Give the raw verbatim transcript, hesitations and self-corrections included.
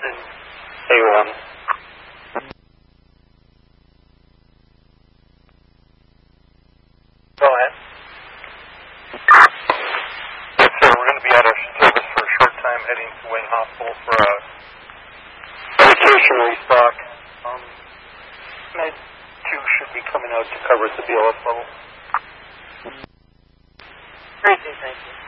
Austin, A one. Go ahead. Yes, sir. We're going to be out of service for a short time, heading to Wayne Hospital for a medication restock. Um, Med two should be coming out to cover the B L S level. Great, thank you.